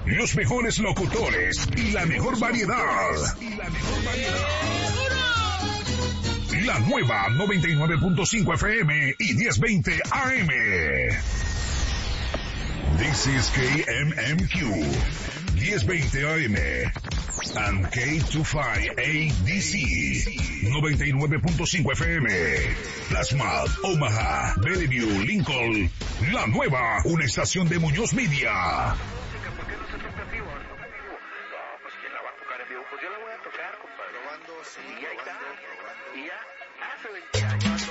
los mejores locutores y la mejor variedad. La nueva 99.5 FM y 1020 AM. This is KMMQ 1020 AM and K25ADC 99.5 FM. Plasma, Omaha, Bellevue, Lincoln. La nueva, una estación de Muñoz Media. ¿Por qué no se toca en vivo? No, pues ¿quién la va a tocar en vivo? Pues yo la voy a tocar, compadre. Probando, sí, Y ahí está. probando. Y ya, hace 20 años.